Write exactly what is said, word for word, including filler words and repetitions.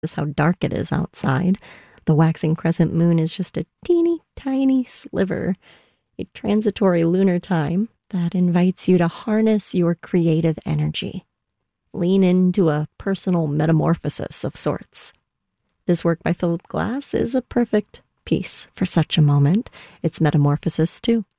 is how dark it is outside. The waxing crescent moon is just a teeny tiny sliver, a transitory lunar time that invites you to harness your creative energy. Lean into a personal metamorphosis of sorts. This work by Philip Glass is a perfect piece for such a moment. It's metamorphosis too.